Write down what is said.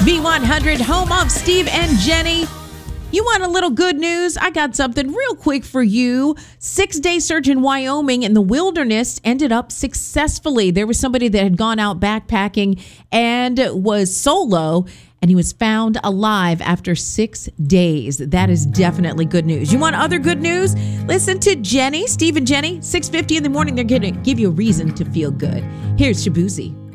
V100, home of Steve and Jenny. You want a little good news? I got something real quick for you. 6-day search in Wyoming in the wilderness ended up successfully. There was somebody that had gone out backpacking and was solo, and he was found alive after 6 days. That is definitely good news. You want other good news? Listen to Jenny, Steve and Jenny, 6:50 in the morning. They're going to give you a reason to feel good. Here's Shabuzi.